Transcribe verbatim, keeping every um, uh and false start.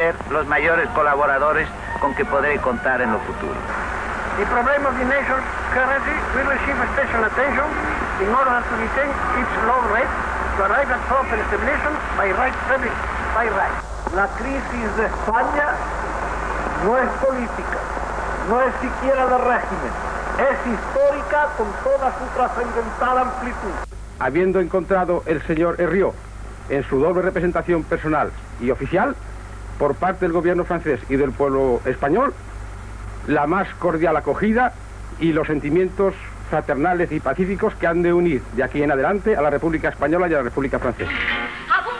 ser los mayores colaboradores con que podré contar en lo futuro. The problem of the nation's currency will receive special attention in order to retain its low rate, to arrive at proper stabilization by right public, by right. La crisis de España no es política, no es siquiera de régimen, es histórica con toda su trascendental amplitud. Habiendo encontrado el señor Herriot en su doble representación personal y oficial, por parte del gobierno francés y del pueblo español, la más cordial acogida y los sentimientos fraternales y pacíficos que han de unir de aquí en adelante a la República Española y a la República Francesa.